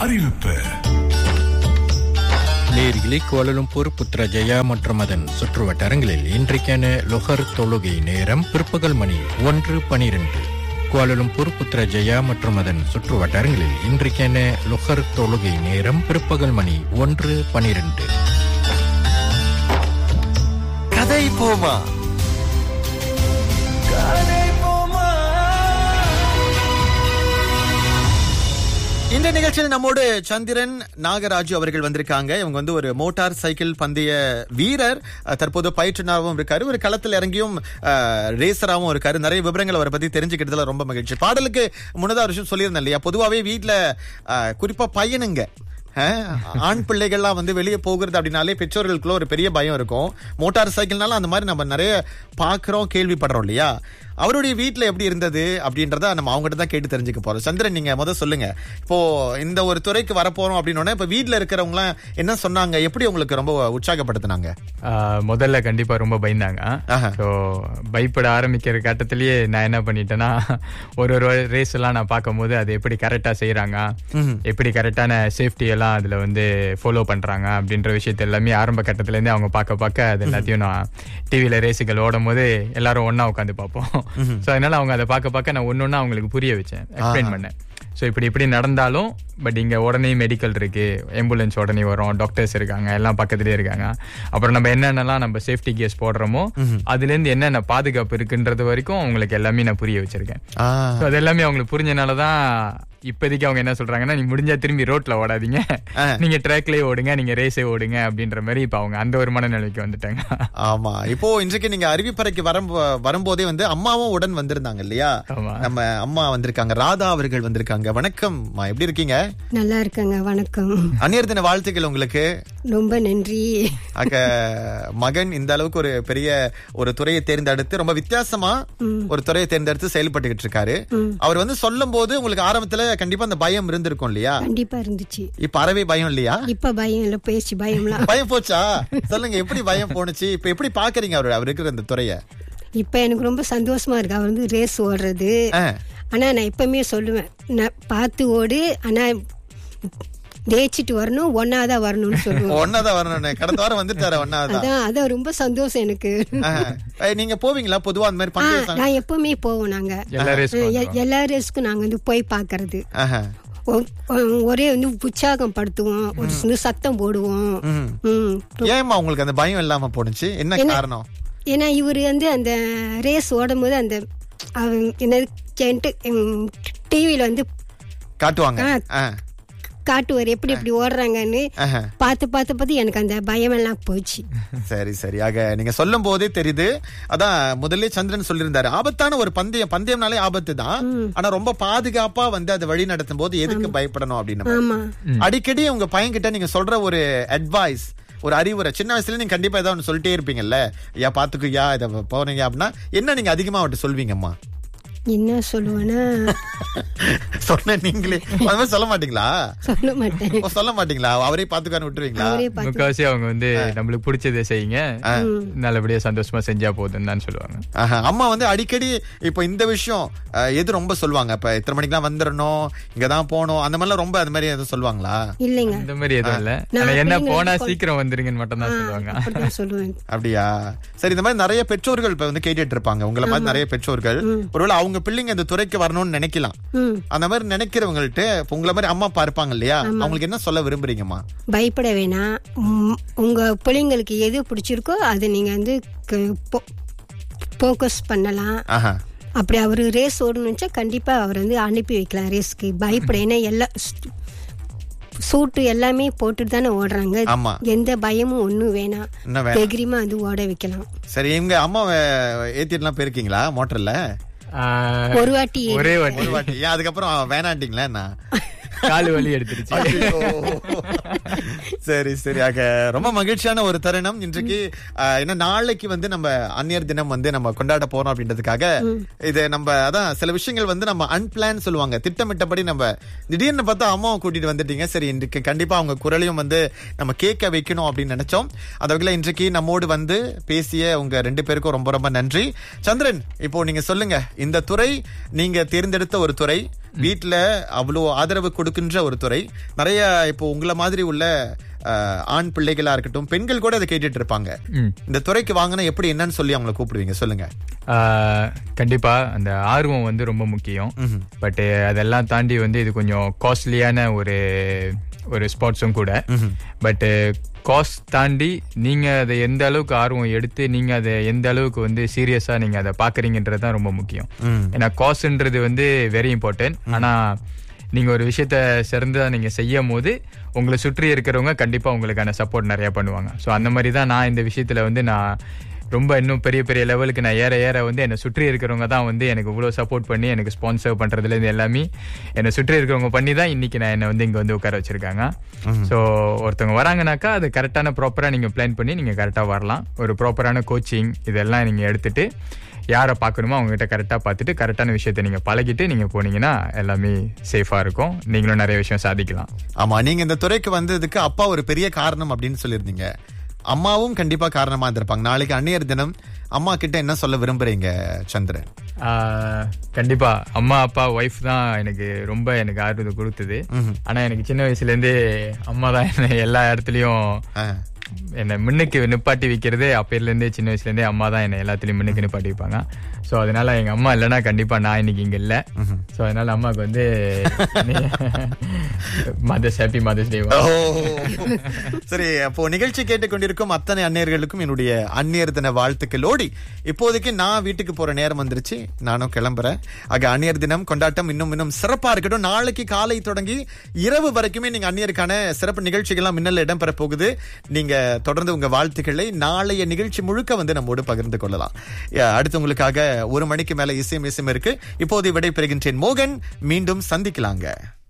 அறிவிப்பு. நேரிலே கோலாலம்பூர், புத்ரஜயா மற்றும் அதன் சுற்றுவட்டாரங்களில் இன்றைக்கான லொஹர் தொழுகை நேரம் பிற்பகல் மணி 1:12. கோலாலம்பூர், புத்ரஜயா மற்றும் அதன் சுற்றுவட்டாரங்களில் இன்றைக்கான லொஹர் தொழுகை நேரம் பிற்பகல் மணி 1:12. கதை போமா. இந்த நிகழ்ச்சியில் நம்மோடு சந்திரன் நாகராஜு அவர்கள் வந்திருக்காங்க. இவங்க வந்து ஒரு மோட்டார் சைக்கிள் பந்தய வீரர், தற்போது பயிற்றுனராகவும் இருக்காரு, ஒரு களத்தில் இறங்கியும் ரேசராகவும் இருக்காரு. நிறைய விவரங்கள் அவரை பத்தி தெரிஞ்சுக்கிட்டதுல ரொம்ப மகிழ்ச்சி. பாடலுக்கு முன்னதா ஒரு விஷயம் சொல்லியிருந்தேன் இல்லையா, பொதுவாவே வீட்டுல குறிப்பா பையனுங்க ஆண் பிள்ளைகள்லாம் வந்து வெளியே போகிறது அப்படின்னாலே பெற்றோர்களுக்குள்ள ஒரு பெரிய பயம் இருக்கும். மோட்டார் சைக்கிள்னால அந்த மாதிரி நம்ம நிறைய பாக்குறோம், கேள்விப்படுறோம் இல்லையா. அவருடைய வீட்டுல எப்படி இருந்தது அப்படின்றத நம்ம அவங்ககிட்ட தான் கேட்டு தெரிஞ்சுக்க போறோம். சந்திரன், நீங்க முதல்ல சொல்லுங்க, இப்போ இந்த ஒரு துறைக்கு வரப்போறோம் அப்படின்னோட இப்ப வீட்டுல இருக்கிறவங்க எல்லாம் என்ன சொன்னாங்க, எப்படி உங்களுக்கு ரொம்ப உற்சாகப்படுத்தினாங்க? முதல்ல கண்டிப்பா ரொம்ப பயந்தாங்க. பயப்பட ஆரம்பிக்கிற கட்டத்திலேயே நான் என்ன பண்ணிட்டேன்னா, ஒரு ரேஸ் எல்லாம் நான் பார்க்கும் போது அது எப்படி கரெக்டா செய்யறாங்க, எப்படி கரெக்டான சேஃப்டி எல்லாம் அதுல வந்து ஃபாலோ பண்றாங்க அப்படின்ற விஷயத்த எல்லாமே ஆரம்ப கட்டத்துல இருந்து அவங்க பார்க்க அது எல்லாத்தையும் நான் டிவில ரேஸுகள் ஓடும் போது எல்லாரும் ஒன்னா உட்காந்து பார்ப்போம். சோ அதனால அவங்க அதை பார்க்க நான் ஒன்னொன்னா அவங்களுக்கு புரிய வச்சேன், எக்ஸ்பிளைன் பண்ணேன். ஸோ இப்படி நடந்தாலும் பட் இங்கே உடனே மெடிக்கல் இருக்கு, ஆம்புலன்ஸ் உடனே வரும், டாக்டர்ஸ் இருக்காங்க, எல்லாம் பக்கத்துலேயே இருக்காங்க. அப்புறம் நம்ம என்னென்னலாம் நம்ம சேஃப்டி கேஸ் போடுறோமோ அதுலேருந்து என்னென்ன பாதுகாப்பு இருக்குன்றது வரைக்கும் அவங்களுக்கு எல்லாமே நான் புரிய வச்சிருக்கேன். ஸோ அது எல்லாமே அவங்களுக்கு புரிஞ்சனால தான் இப்போதைக்கு அவங்க என்ன சொல்றாங்கன்னா, நீங்க முடிஞ்சா திரும்பி ரோட்ல ஓடாதீங்க, நீங்க ட்ராக்லயே ஓடுங்க, நீங்க ரேஸே ஓடுங்க அப்படின்ற மாதிரி இப்ப அவங்க அந்த ஒரு மனநிலைக்கு வந்துட்டாங்க. ஆமா, இப்போ இன்றைக்கு நீங்க அறிவிப்பறைக்கு வரும்போதே வந்து அம்மாவும் உடன் வந்திருந்தாங்க இல்லையா? நம்ம அம்மா வந்திருக்காங்க, ராதா அவர்கள் வந்திருக்காங்க. வணக்கம், எப்படி இருக்கீங்க? நல்லா இருக்காங்க, வணக்கம். அந்நியர் தின வாழ்த்துக்கள் உங்களுக்கு. ரொம்ப நன்றி. மகன் இந்த அளவுக்கு ஒரு பெரிய ஒரு துறையை தேர்ந்தெடுத்து, ரொம்ப வித்தியாசமா ஒரு துறையை தேர்ந்தெடுத்து செயல்பட்டுக்கிட்டு இருக்காரு. அவர் வந்து சொல்லும் போது உங்களுக்கு ஆரம்பத்துல கண்டிப்பா அந்த பயம் இருந்திருக்கும் இல்லையா? கண்டிப்பா இருந்துச்சு. இப்ப அறவே பயம் இல்லையா? இப்ப பயம் இல்ல, பேச்சு பயம்லாம். பயம் போச்சா? சொல்லுங்க, எப்படி பயம் போனுச்சு? இப்ப எப்படி பாக்குறீங்க அவர் இருக்கிற இந்த துறைய? இப்ப எனக்கு ரொம்ப சந்தோஷமா இருக்கு. அவர் வந்து ரேஸ் ஓடுறது. ஆனா நான் எப்பவுமே சொல்லுவேன், நான் பார்த்து ஓடு, ஆனா ஜெயிச்சிட்டு வரணும், ஒன்னாதான் வரணும்னு சொல்லுவேன். ஒன்னாதான் வரணும். கடந்த வாரம் வந்துட்டாரு ஒன்னாதான். அதான் ரொம்ப சந்தோஷம் எனக்கு. நீங்க போவீங்களா பொதுவா அந்த மாதிரி பந்தயம்? நான் எப்பவுமே போவோம். நாங்க எல்லா ரேஸ்க்கும் நாங்க வந்து போய் பாக்குறது. ஒரே வந்து உற்சாகம் படுத்துவோம், ஒரு சத்தம் போடுவோம். ஏமா உங்களுக்கு அந்த பயம் இல்லாம போனுச்சு? என்ன காரணம்? ஏன்னா இவரு வந்து அந்த ரேஸ் ஓடும் போது அந்த டிவில வந்து காட்டுவார் எப்படி ஓடுறாங்கன்னு பார்த்து எனக்கு அந்த பயம் எல்லாம் போச்சு. சரி. ஆக நீங்க சொல்லும் போதே தெரியுது. அதான் முதல்ல சந்திரன் சொல்லியிருந்தாரு, ஆபத்தான ஒரு பந்தயம்னாலே ஆபத்து தான், ஆனா ரொம்ப பாதுகாப்பா வந்து அதை வழி நடத்தும் போது எதுக்கு பயப்படணும் அப்படின்னு அடிக்கடி உங்க பையன் கிட்ட நீங்க சொல்ற ஒரு அட்வைஸ், ஒரு அறிவுரை, சின்ன வயசுல நீங்க கண்டிப்பா ஏதாவது ஒன்று சொல்லிட்டே இருப்பீங்கல்ல, ஐயா பாத்துக்குயா இதை போறீங்க அப்படின்னா என்ன நீங்க அதிகமா அவர்கிட்ட சொல்வீங்கம்மா? என்ன சொல்லுவேன்னா, சொன்ன நீங்களே சொல்ல மாட்டீங்களா? சொல்ல மாட்டேன். சொல்ல மாட்டீங்களா? அவரே பாத்துக்கான்னு விட்டுருவீங்களா? முக்காவாசி அவங்க வந்து நம்மளுக்கு பிடிச்சதை செய்யுங்க, நல்லபடியா சந்தோஷமா செஞ்சா போதுன்னு தான் சொல்லுவாங்க. அம்மா வந்து அடிக்கடி இப்ப இந்த விஷயம் எது ரொம்ப சொல்லுவாங்க, இப்ப இத்தனை மணிக்கெல்லாம் வந்துடணும், இங்கதான் போகணும், அந்த மாதிரிலாம் ரொம்ப அது மாதிரி எதுவும் சொல்லுவாங்களா? இல்லைங்க, இந்த மாதிரி எதுவும் இல்ல. என்ன போனா சீக்கிரம் வந்துருங்கன்னு மட்டும் தான் சொல்லுவாங்க. அப்படியா? சரி. இந்த மாதிரி நிறைய பெற்றோர்கள் இப்ப வந்து கேட்டுட்டு இருப்பாங்க, உங்களை மாதிரி நிறைய பெற்றோர்கள். ஒருவேளை அவங்க பிள்ளைங்க இந்த துறைக்கு வரணும்னு நினைக்கலாம். அந்த மாதிரி நினைக்கிறவங்கள்ட்ட உங்களை மாதிரி அம்மா அப்பா இருப்பாங்க இல்லையா, அவங்களுக்கு என்ன சொல்ல விரும்புறீங்கம்மா? பயப்பட வேணாம். உங்க பிள்ளைங்களுக்கு எது பிடிச்சிருக்கோ அதை நீங்க வந்து போக்கஸ் பண்ணலாம். அப்படி அவரு ரேஸ் ஓடணும்னு கண்டிப்பா அவர் வந்து அனுப்பி வைக்கலாம் ரேஸ்க்கு. பயப்பட, ஏன்னா எல்லா சூட்டு எல்லாமே போட்டுட்டு தானே ஓடுறாங்க, எந்த பயமும் ஒண்ணும் வேணாம், தைரியமா அது ஓட வைக்கலாம். சரி, இவங்க அம்மா ஏத்திட்டுலாம் போயிருக்கீங்களா மோட்டர்ல? ஒரு வாட்டி. அதுக்கப்புறம் வேணாண்டிங்களா? என்ன காலு வலி எடுத்துருச்சு. சரி. ஆக ரொம்ப மகிழ்ச்சியான ஒரு தருணம் இன்றைக்கு. ஏன்னா நாளைக்கு வந்து நம்ம அந்நியர் தினம் வந்து நம்ம கொண்டாட போறோம் அப்படின்றதுக்காக இது நம்ம அதான் சில விஷயங்கள் வந்து நம்ம அன்பிளான் சொல்லுவாங்க, திட்டமிட்டபடி நம்ம திடீர்னு பார்த்தா அம்மாவை கூட்டிட்டு வந்துட்டீங்க. சரி, இன்றைக்கு கண்டிப்பா அவங்க குரலையும் வந்து நம்ம கேட்க வைக்கணும் அப்படின்னு நினைச்சோம். அதவர்கள இன்றைக்கு நம்மோடு வந்து பேசிய உங்க 2 பேருக்கும் ரொம்ப ரொம்ப நன்றி. சந்திரன், இப்போ நீங்க சொல்லுங்க, இந்த துறை நீங்க தேர்ந்தெடுத்த ஒரு துறை, வீட்டுல அவ்வளவு ஆதரவு கொடுக்கின்ற ஒரு துறை. நிறைய இப்போ உங்களை மாதிரி உள்ள ஆண் பிள்ளைகளா இருக்கட்டும், பெண்கள் கூட அதை கேட்டுட்டு இருப்பாங்க. இந்த துறைக்கு வாங்கினா எப்படி என்னன்னு சொல்லி அவங்களை கூப்பிடுவீங்க, சொல்லுங்க. கண்டிப்பா அந்த ஆர்வம் வந்து ரொம்ப முக்கியம். பட் அதெல்லாம் தாண்டி வந்து இது கொஞ்சம் காஸ்ட்லியான ஒரு ஸ்போர்ட்ஸும் கூட. பட் காஸ்ட் தாண்டி நீங்க அதை எந்த அளவுக்கு ஆர்வம் எடுத்து நீங்க அதை எந்த அளவுக்கு வந்து சீரியஸா நீங்க அதை பாக்குறீங்கன்றதுதான் ரொம்ப முக்கியம். ஏன்னா காஸ்ட்ன்றது வந்து வெரி இம்பார்ட்டன்ட். ஆனா நீங்க ஒரு விஷயத்த சிறந்தா நீங்க செய்யும் போது உங்களை சுற்றி இருக்கிறவங்க கண்டிப்பா உங்களுக்கான சப்போர்ட் நிறைய பண்ணுவாங்க. ஸோ அந்த மாதிரி தான் நான் இந்த விஷயத்துல வந்து நான் ரொம்ப இன்னும் பெரிய பெரிய லெவலுக்கு நான் ஏற வந்து என்னை சுற்றி இருக்கிறவங்க தான் வந்து எனக்கு இவ்வளவு சப்போர்ட் பண்ணி எனக்கு ஸ்பான்சர் பண்றதுல இருந்து எல்லாமே என்னை சுற்றி இருக்கிறவங்க பண்ணி தான் இன்னைக்கு நான் என்னை வந்து இங்க வந்து உட்கார வச்சிருக்காங்க. ஸோ ஒருத்தவங்க வராங்கனாக்கா அது கரெக்டான ப்ராப்பரா நீங்க பிளான் பண்ணி நீங்க கரெக்டா வரலாம். ஒரு ப்ராப்பரான கோச்சிங் இதெல்லாம் நீங்க எடுத்துட்டு யாரை பார்க்கணுமோ அவங்க கிட்ட கரெக்டா பார்த்துட்டு கரெக்டான விஷயத்த நீங்க பழகிட்டு நீங்க போனீங்கன்னா எல்லாமே சேஃபா இருக்கும். நீங்களும் நிறைய விஷயம் சாதிக்கலாம். ஆமா, நீங்க இந்த துறைக்கு வந்ததுக்கு அப்பா ஒரு பெரிய காரணம் அப்படின்னு சொல்லியிருந்தீங்க. அம்மாவும் கண்டிப்பா காரணமா இருந்திருப்பாங்க. நாளைக்கு அன்னையர் தினம், அம்மா கிட்ட என்ன சொல்ல விரும்புறீங்க சந்திரன்? கண்டிப்பா அம்மா அப்பா ஒய்ஃப் தான் எனக்கு ரொம்ப ஆர்வத்தை கொடுத்தது. ஆனா எனக்கு சின்ன வயசுல இருந்தே அம்மா தான் என்ன எல்லா இடத்துலயும் என்னை முன்னுக்கு நிப்பாட்டி வைக்கிறது. அப்பையில இருந்தே சின்ன வயசுல இருந்தே அம்மா தான் என்ன எல்லாத்துலயும் முன்னுக்கு நிப்பாட்டி வைப்பாங்க. சோ அதனால எங்க அம்மா இல்லைன்னா கண்டிப்பா நான் இன்னைக்கு இங்க இல்ல. சோ அதனால அம்மாவுக்கு வந்து ஹாப்பி மதர்ஸ் டே. சரி, அப்போ நிகழ்ச்சி கேட்டுக்கொண்டிருக்கும் அத்தனை அன்னையர்களுக்கும் என்னுடைய அன்னையர் தின வாழ்த்துக்களோடி இப்போதைக்கு நான் வீட்டுக்கு போற நேரம் வந்துருச்சு, நானும் கிளம்புறேன். ஆக அன்னையர் தினம் கொண்டாட்டம் இன்னும் சிறப்பா இருக்கட்டும். நாளைக்கு காலை தொடங்கி இரவு வரைக்குமே நீங்க அன்னையருக்கான சிறப்பு நிகழ்ச்சிகள்லாம் மின்னல் இடம்பெற போகுது. நீங்க தொடர்ந்து உங்க வாழ்த்துக்களை நாளைய நிகழ்ச்சி முழுக்க வந்து நம்மோடு பகிர்ந்து கொள்ளலாம். அடுத்து உங்களுக்காக 1 மணிக்கு மேல இசையும் இருக்கு. இப்போது விடை பெறுகின்றேன் மோகன். மீண்டும் சந்திக்கலாங்க.